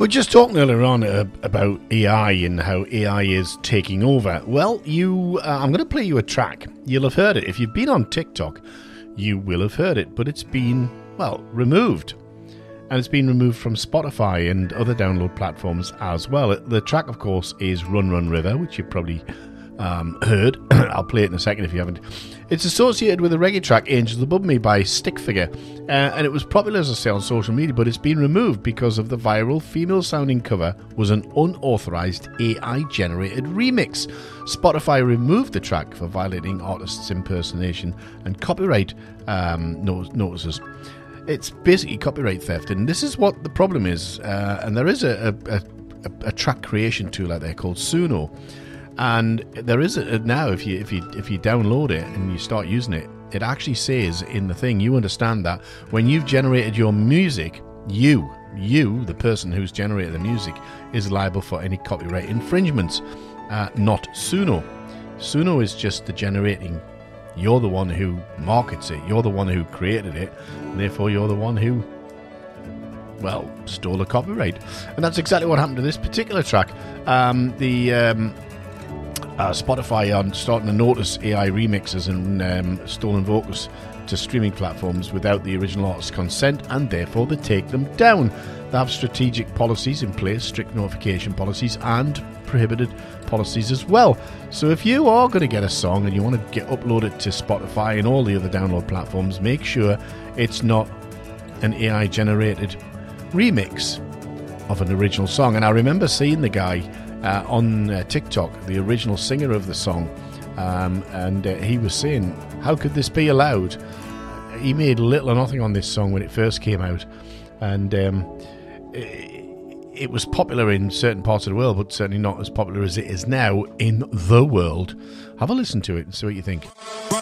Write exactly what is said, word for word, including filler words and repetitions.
We're just talking earlier on uh, about A I and how A I is taking over. Well, you, uh, I'm going to play you a track. You'll have heard it. If you've been on TikTok, you will have heard it, but it's been, well, removed. And it's been removed from Spotify and other download platforms as well. The track, of course, is Run Run River, which you've probably um, heard. I'll play it in a second if you haven't. It's associated with the reggae track Angels Above Me by Stickfigure. Uh, and it was popular, as I say, on social media, but it's been removed because of the viral female-sounding cover was an unauthorized A I-generated remix. Spotify removed the track for violating artists' impersonation and copyright um, notices. It's basically copyright theft, and this is what the problem is. Uh, and there is a, a, a, a track creation tool out there called Suno, and there is a, now if you if you if you download it and you start using it, it actually says in the thing, you understand that when you've generated your music, you you the person who's generated the music is liable for any copyright infringements, uh, not Suno. Suno is just the generating. You're the one who markets it. You're the one who created it. And therefore, you're the one who, well, stole the copyright. And that's exactly what happened to this particular track. Um, the um, uh, Spotify are starting to notice A I remixes and um, stolen vocals to streaming platforms without the original artist's consent, and therefore they take them down. They have strategic policies in place, strict notification policies, and prohibited policies as well. So if you are going to get a song and you want to get upload it to Spotify and all the other download platforms, make sure it's not an A I generated remix of an original song. And I remember seeing the guy uh, on uh, TikTok, the original singer of the song, um, and uh, he was saying, how could this be allowed? He made little or nothing on this song when it first came out, and um, it, it was popular in certain parts of the world, but certainly not as popular as it is now in the world. Have a listen to it and see what you think. Run,